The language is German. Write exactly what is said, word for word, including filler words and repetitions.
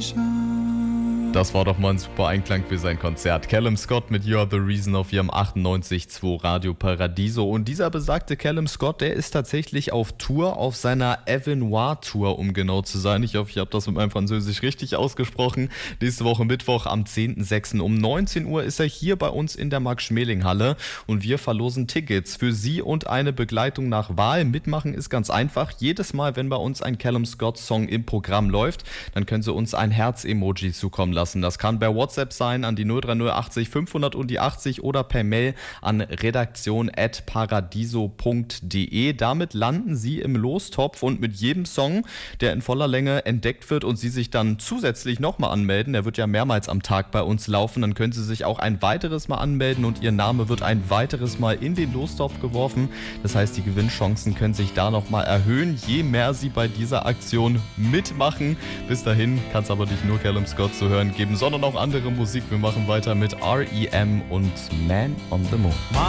Das war doch mal ein super Einklang für sein Konzert. Callum Scott mit You Are The Reason auf ihrem achtundneunzig Komma zwei Radio Paradiso. Und dieser besagte Callum Scott, der ist tatsächlich auf Tour, auf seiner Avenoir Tour, um genau zu sein. Ich hoffe, ich habe das mit meinem Französisch richtig ausgesprochen. Nächste Woche Mittwoch am zehnten sechsten um neunzehn Uhr ist er hier bei uns in der Max-Schmeling-Halle und wir verlosen Tickets für Sie und eine Begleitung nach Wahl. Mitmachen ist ganz einfach. Jedes Mal, wenn bei uns ein Callum Scott-Song im Programm läuft, dann können Sie uns ein Herz-Emoji zukommen lassen. Das kann per WhatsApp sein an die null drei null achtzig fünfhundert und die achtzig oder per Mail an redaktion at paradiso punkt de. Damit landen Sie im Lostopf und mit jedem Song, der in voller Länge entdeckt wird und Sie sich dann zusätzlich nochmal anmelden, der wird ja mehrmals am Tag bei uns laufen, dann können Sie sich auch ein weiteres Mal anmelden und Ihr Name wird ein weiteres Mal in den Lostopf geworfen. Das heißt, die Gewinnchancen können sich da nochmal erhöhen, je mehr Sie bei dieser Aktion mitmachen. Bis dahin kann es aber nicht nur Callum Scott zu hören geben, sondern auch andere Musik. Wir machen weiter mit R E M und Man on the Moon.